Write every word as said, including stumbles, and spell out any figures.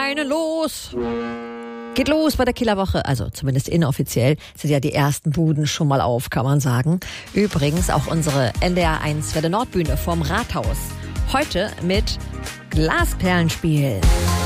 Beine los. Geht los bei der Kieler Woche, also zumindest inoffiziell sind ja die ersten Buden schon mal auf, kann man sagen. Übrigens auch unsere N D R eins Welle Nordbühne vom Rathaus. Heute mit Glasperlenspiel.